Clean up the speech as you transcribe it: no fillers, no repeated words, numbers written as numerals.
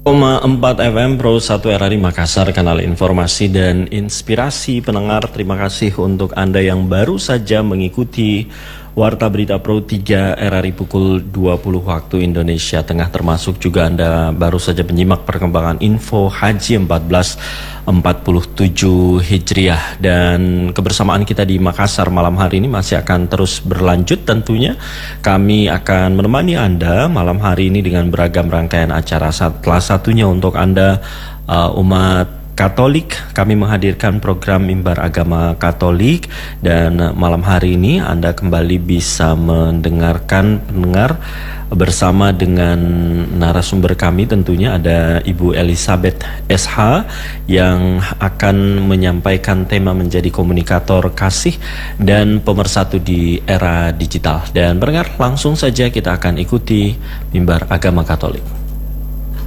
4 FM Pro 1 RRI Makassar, kanal informasi dan inspirasi pendengar. Terima kasih untuk Anda yang baru saja mengikuti Warta Berita Pro 3 RRI pukul 20 waktu Indonesia Tengah, termasuk juga Anda baru saja menyimak perkembangan info Haji 1447 Hijriah. Dan kebersamaan kita di Makassar malam hari ini masih akan terus berlanjut tentunya. Kami akan menemani Anda malam hari ini dengan beragam rangkaian acara. Salah satunya untuk Anda umat Katolik, kami menghadirkan program Mimbar Agama Katolik, dan malam hari ini Anda kembali bisa mendengarkan bersama dengan narasumber kami. Tentunya ada Ibu Elizabeth SH yang akan menyampaikan tema menjadi komunikator kasih dan pemersatu di era digital. Dan pendengar, langsung saja kita akan ikuti Mimbar Agama Katolik.